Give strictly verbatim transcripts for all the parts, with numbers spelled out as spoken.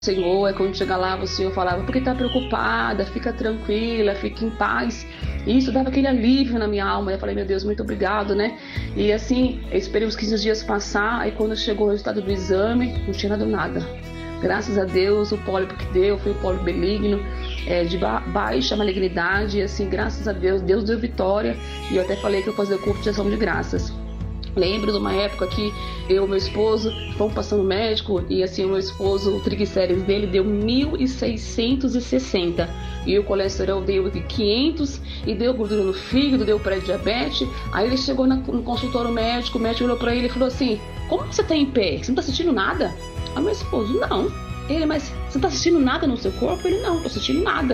Senhor, é quando chega lá, o Senhor falava, porque está preocupada, fica tranquila, fica em paz. E isso dava aquele alívio na minha alma. Eu falei, meu Deus, muito obrigado, né? E assim, eu esperei os quinze dias passar, aí quando chegou o resultado do exame, não tinha dado nada. Graças a Deus, o pólipo que deu foi o pólipo benigno, é, de ba baixa malignidade, e assim, graças a Deus, Deus deu vitória. E eu até falei que eu fazia o culto de ação de graças. Lembro de uma época que eu e meu esposo fomos passando no médico e assim, o meu esposo, o triglicérides dele deu mil seiscentos e sessenta e o colesterol deu de quinhentos e deu gordura no fígado, deu pré-diabetes. Aí ele chegou no consultório médico, o médico olhou pra ele e falou assim, como você tá em pé? Você não tá sentindo nada? Aí meu esposo, não. Ele, mas você não tá sentindo nada no seu corpo? Ele, não, não tô sentindo nada.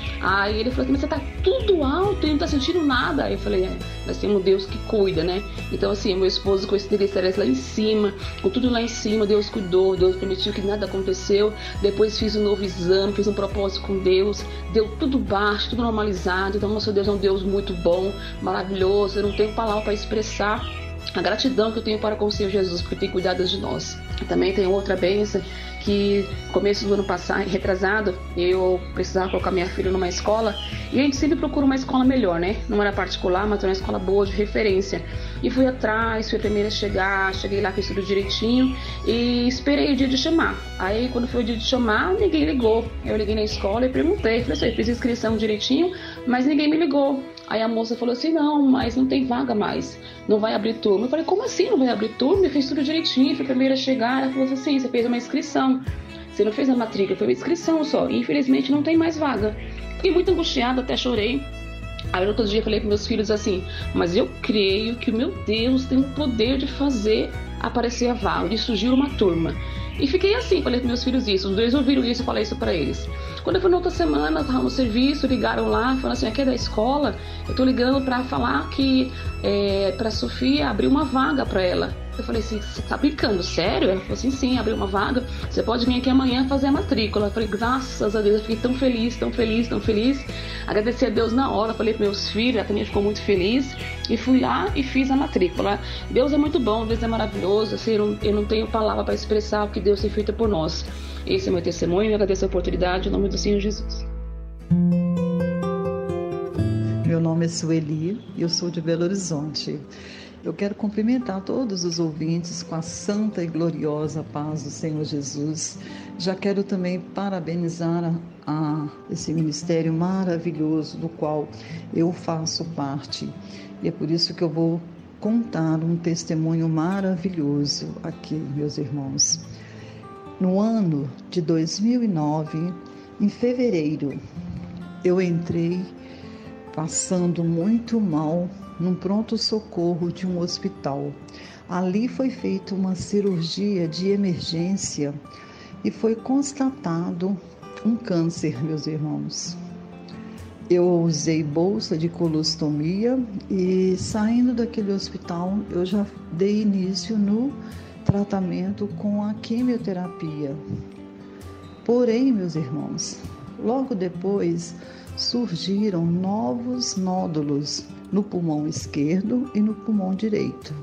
Aí ele falou assim, mas você tá tudo alto e não tá sentindo nada. Aí eu falei, é, nós temos um Deus que cuida, né? Então assim, meu esposo com esse triglicérides lá em cima, com tudo lá em cima, Deus cuidou, Deus permitiu que nada aconteceu. Depois fiz um novo exame, fiz um propósito com Deus, deu tudo baixo, tudo normalizado. Então nosso Deus é um Deus muito bom, maravilhoso. Eu não tenho palavra para expressar a gratidão que eu tenho para com o Senhor Jesus, porque tem cuidado de nós. E também tem outra bênção, que começo do ano passado, retrasado, eu precisava colocar minha filha numa escola, e a gente sempre procura uma escola melhor, né? Não era particular, mas era uma escola boa, de referência. E fui atrás, fui a primeira a chegar, cheguei lá, fiz tudo direitinho, e esperei o dia de chamar. Aí, quando foi o dia de chamar, ninguém ligou. Eu liguei na escola e perguntei, falei assim, eu fiz a inscrição direitinho, mas ninguém me ligou. Aí a moça falou assim, não, mas não tem vaga mais, não vai abrir turma. Eu falei, como assim não vai abrir turma? Eu fiz tudo direitinho, fui a primeira a chegar. Ela falou assim, você fez uma inscrição, você não fez a matrícula, foi uma inscrição só. E infelizmente não tem mais vaga. Fiquei muito angustiada, até chorei. Aí no outro dia eu falei para meus filhos assim, mas eu creio que o meu Deus tem o poder de fazer aparecer a vaga, de surgir uma turma. E fiquei assim, falei para meus filhos isso, os dois ouviram isso e falei isso para eles. Quando eu fui na outra semana, eu tava no serviço, ligaram lá, falaram assim, aqui é da escola, eu tô ligando para falar que é, para Sofia abrir uma vaga para ela. Eu falei assim, você tá brincando, sério? Ela falou assim, sim, abriu uma vaga, você pode vir aqui amanhã fazer a matrícula. Eu falei, graças a Deus, eu fiquei tão feliz, tão feliz, tão feliz. Agradeci a Deus na hora, falei para meus filhos, ela também ficou muito feliz. E fui lá e fiz a matrícula. Deus é muito bom, Deus é maravilhoso, assim, eu, não, eu não tenho palavra para expressar o que Deus tem feito por nós. Esse é meu testemunho, eu agradeço a oportunidade, em nome do Senhor Jesus. Meu nome é Sueli e eu sou de Belo Horizonte. Eu quero cumprimentar todos os ouvintes com a santa e gloriosa paz do Senhor Jesus. Já quero também parabenizar a, a esse ministério maravilhoso do qual eu faço parte. E é por isso que eu vou contar um testemunho maravilhoso aqui, meus irmãos. No ano de dois mil e nove, em fevereiro, eu entrei passando muito mal num pronto-socorro de um hospital. Ali foi feita uma cirurgia de emergência e foi constatado um câncer, meus irmãos. Eu usei bolsa de colostomia e, saindo daquele hospital, eu já dei início no tratamento com a quimioterapia. Porém, meus irmãos, logo depois surgiram novos nódulos no pulmão esquerdo e no pulmão direito.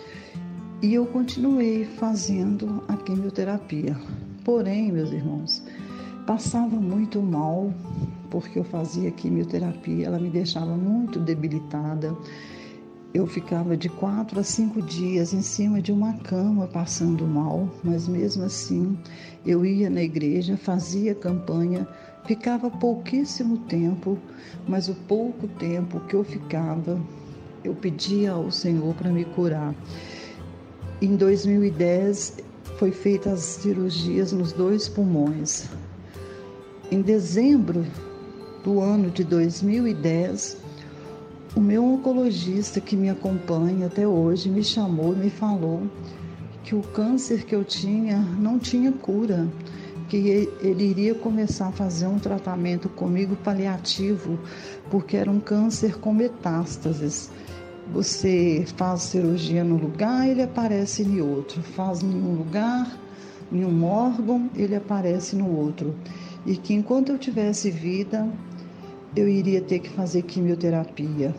E eu continuei fazendo a quimioterapia. Porém, meus irmãos, passava muito mal, porque eu fazia quimioterapia, ela me deixava muito debilitada. Eu ficava de quatro a cinco dias em cima de uma cama passando mal, mas mesmo assim eu ia na igreja, fazia campanha, ficava pouquíssimo tempo, mas o pouco tempo que eu ficava, eu pedia ao Senhor para me curar. Em dois mil e dez foi feitas as cirurgias nos dois pulmões. Em dezembro do ano de dois mil e dez, o meu oncologista que me acompanha até hoje me chamou e me falou que o câncer que eu tinha não tinha cura, que ele iria começar a fazer um tratamento comigo paliativo, porque era um câncer com metástases. Você faz cirurgia num lugar, ele aparece em outro. Faz em um lugar, em um órgão, ele aparece no outro. E que enquanto eu tivesse vida, eu iria ter que fazer quimioterapia.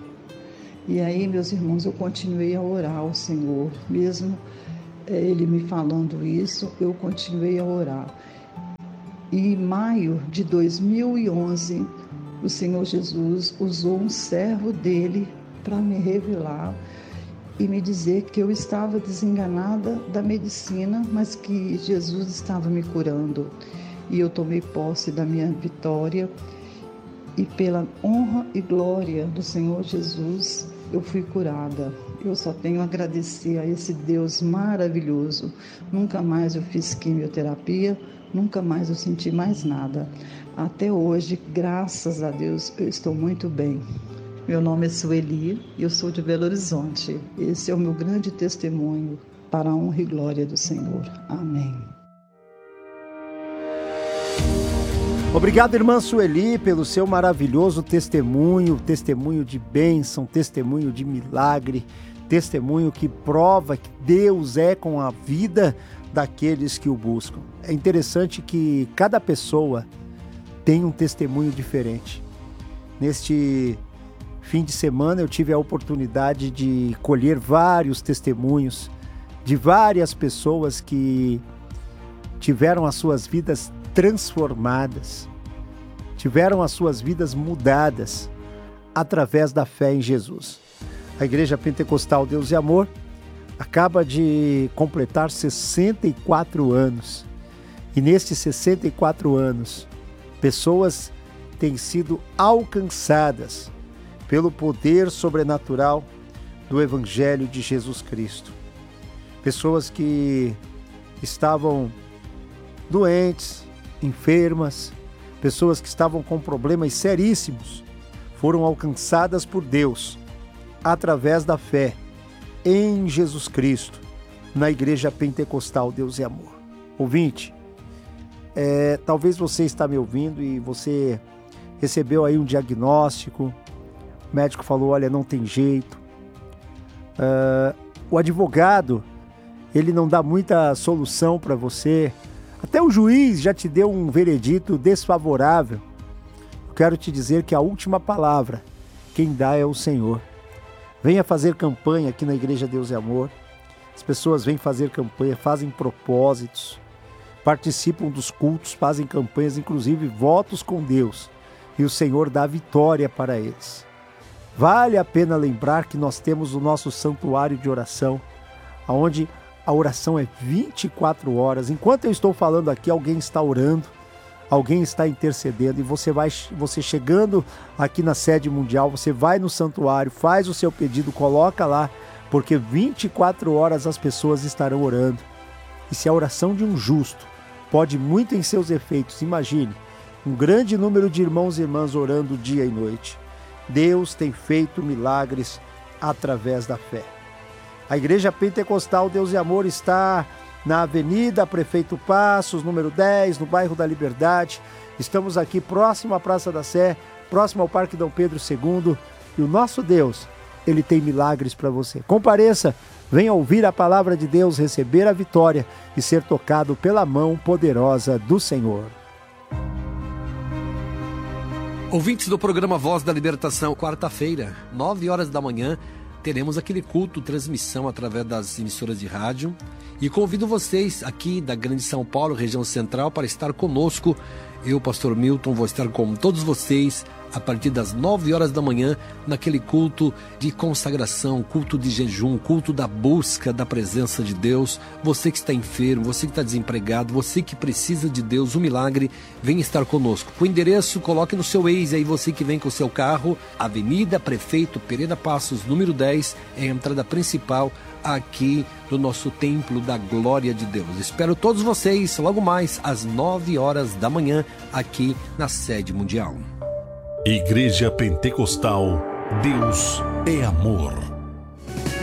E aí, meus irmãos, eu continuei a orar ao Senhor. Mesmo ele me falando isso, eu continuei a orar. E em maio de dois mil e onze, o Senhor Jesus usou um servo dele para me revelar e me dizer que eu estava desenganada da medicina, mas que Jesus estava me curando. E eu tomei posse da minha vitória e pela honra e glória do Senhor Jesus, eu fui curada. Eu só tenho a agradecer a esse Deus maravilhoso. Nunca mais eu fiz quimioterapia, nunca mais eu senti mais nada. Até hoje, graças a Deus, eu estou muito bem. Meu nome é Sueli e eu sou de Belo Horizonte. Esse é o meu grande testemunho para a honra e glória do Senhor. Amém. Obrigado, irmã Sueli, pelo seu maravilhoso testemunho, testemunho de bênção, testemunho de milagre, testemunho que prova que Deus é com a vida daqueles que o buscam. É interessante que cada pessoa tem um testemunho diferente. Neste fim de semana eu tive a oportunidade de colher vários testemunhos de várias pessoas que tiveram as suas vidas transformadas, tiveram as suas vidas mudadas através da fé em Jesus. A Igreja Pentecostal Deus e Amor acaba de completar sessenta e quatro anos. E nestes sessenta e quatro anos, pessoas têm sido alcançadas pelo poder sobrenatural do Evangelho de Jesus Cristo. Pessoas que estavam doentes, enfermas, pessoas que estavam com problemas seríssimos, foram alcançadas por Deus através da fé em Jesus Cristo, na Igreja Pentecostal Deus e Amor. Ouvinte, é, talvez você está me ouvindo e você recebeu aí um diagnóstico, o médico falou, olha, não tem jeito. Uh, o advogado, ele não dá muita solução para você. Até o juiz já te deu um veredito desfavorável. Eu quero te dizer que a última palavra, quem dá é o Senhor. Venha fazer campanha aqui na Igreja Deus e Amor. As pessoas vêm fazer campanha, fazem propósitos, participam dos cultos, fazem campanhas, inclusive votos com Deus. E o Senhor dá vitória para eles. Vale a pena lembrar que nós temos o nosso santuário de oração, onde a oração é vinte e quatro horas. Enquanto eu estou falando aqui, alguém está orando, alguém está intercedendo. E você vai, você chegando aqui na sede mundial, você vai no santuário, faz o seu pedido, coloca lá, porque vinte e quatro horas as pessoas estarão orando. E se a oração de um justo pode muito em seus efeitos, imagine, um grande número de irmãos e irmãs orando dia e noite. Deus tem feito milagres através da fé. A Igreja Pentecostal Deus e Amor está na Avenida Prefeito Passos, número dez, no bairro da Liberdade. Estamos aqui próximo à Praça da Sé, próximo ao Parque Dom Pedro segundo. E o nosso Deus, Ele tem milagres para você. Compareça, venha ouvir a palavra de Deus, receber a vitória e ser tocado pela mão poderosa do Senhor. Ouvintes do programa Voz da Libertação, quarta-feira, nove horas da manhã, teremos aquele culto, transmissão através das emissoras de rádio. E convido vocês aqui da Grande São Paulo, região central, para estar conosco. Eu, pastor Milton, vou estar com todos vocês a partir das nove horas da manhã, naquele culto de consagração, culto de jejum, culto da busca da presença de Deus. Você que está enfermo, você que está desempregado, você que precisa de Deus, um milagre, vem estar conosco. O endereço, coloque no seu Waze aí, você que vem com o seu carro, Avenida Prefeito Pereira Passos, número dez, é a entrada principal aqui do nosso Templo da Glória de Deus. Espero todos vocês logo mais às nove horas da manhã aqui na sede mundial. Igreja Pentecostal, Deus é amor.